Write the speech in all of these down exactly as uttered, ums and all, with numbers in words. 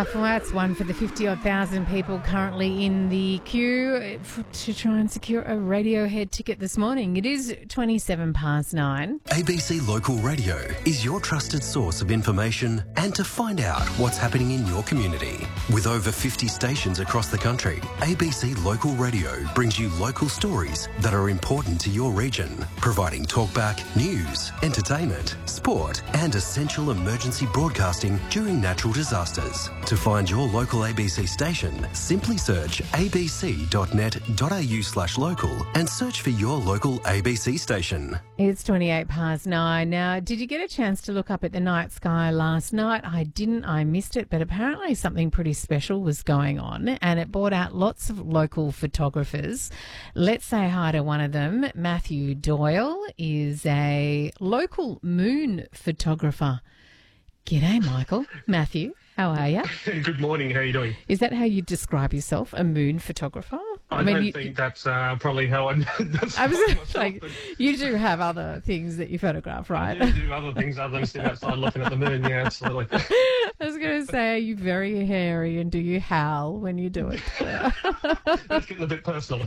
well, that's one for the fifty-odd thousand people currently in the queue for, to try and secure a Radiohead ticket this morning. It is twenty-seven past nine. A B C Local Radio is your trusted source of information and to find out what's happening in your community. With over fifty stations across the country, A B C Local Radio brings you local stories that are important to your region, providing talkback, news, entertainment, sport and essential emergency broadcasting during natural disasters. To find your local A B C station, simply search abc.net.au slash local and search for your local A B C station. It's twenty-eight past nine. Now, did you get a chance to look up at the night sky last night? I didn't. I missed it, but apparently something pretty special was going on and it brought out lots of local photographers. Let's say hi to one of them. Matthew Doyle is a local moon photographer. G'day, Michael. Matthew, how are you? Good morning. How are you doing? Is that how you describe yourself, a moon photographer? I, I mean, don't you, think that's uh, probably how I describe I was myself. like, you do have other things that you photograph, right? I do do other things other than sit outside looking at the moon. Yeah, absolutely. I was going to say, are you very hairy and do you howl when you do it? It's getting a bit personal.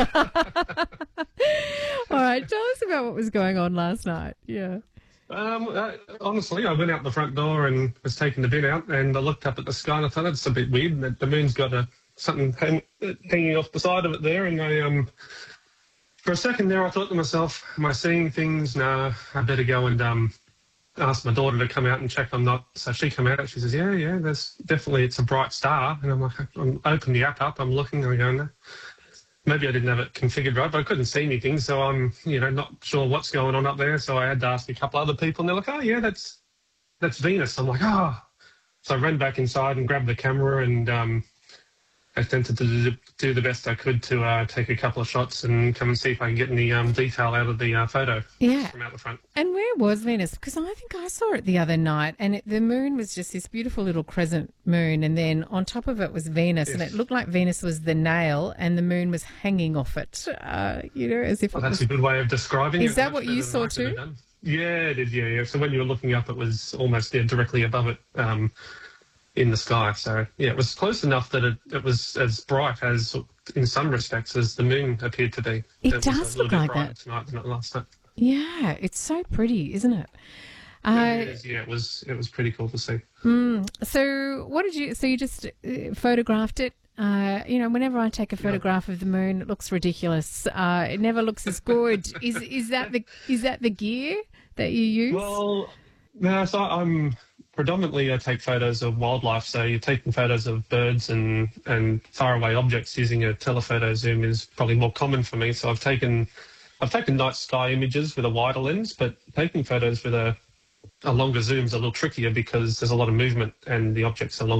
All right, tell us about what was going on last night. Yeah. Um, uh, honestly, I went out the front door and was taking the bin out, and I looked up at the sky and I thought that's a bit weird. That the moon's got a something hang, hanging off the side of it there, and I um, for a second there, I thought to myself, "Am I seeing things? No, I better go and um, ask my daughter to come out and check I'm not." So she came out. She says, "Yeah, yeah, there's definitely it's a bright star." And I'm like, "I'm open the app up. I'm looking. I'm going, no. Maybe I didn't have it configured right, but I couldn't see anything, so I'm, you know, not sure what's going on up there. So I had to ask a couple other people, and they're like, "Oh yeah, that's that's Venus." I'm like, "Oh." So I ran back inside and grabbed the camera and um, attempted to do the best I could to uh, take a couple of shots and come and see if I can get any um, detail out of the uh, photo yeah. from out the front. And where was Venus? Because I think I saw it the other night, and it, the moon was just this beautiful little crescent moon, and then on top of it was Venus, yes. And it looked like Venus was the nail, and the moon was hanging off it. Uh, you know, as if well, it that's was... a good way of describing Is it. Is that what you saw too? Yeah, it did. Yeah, yeah. So when you were looking up, it was almost there, directly above it. Um, in the sky. So, yeah, it was close enough that it, it was as bright as, in some respects, as the moon appeared to be. It, it does look like that. Tonight than it last night. Yeah, it's so pretty, isn't it? Uh, yeah, it is, yeah, it was, it was pretty cool to see. Mm, so what did you, so you just uh, photographed it? Uh, you know, whenever I take a photograph yeah. of the moon, it looks ridiculous. Uh, it never looks as good. is is that the is that the gear that you use? Well, no, so I'm... Predominantly, I take photos of wildlife, so you're taking photos of birds and, and faraway objects using a telephoto zoom is probably more common for me. So I've taken I've taken night sky images with a wider lens, but taking photos with a, a longer zoom is a little trickier because there's a lot of movement and the objects are long.